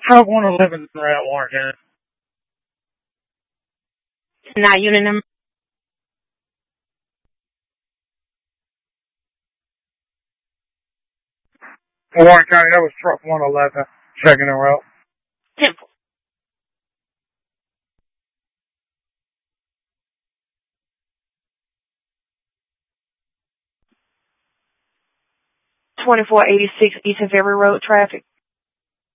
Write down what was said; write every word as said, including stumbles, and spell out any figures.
Truck one eleven route Warren County. Not unit number. Warren County, that was truck one eleven, second in route. Temple. twenty-four eighty-six Eastern Ferry Road traffic.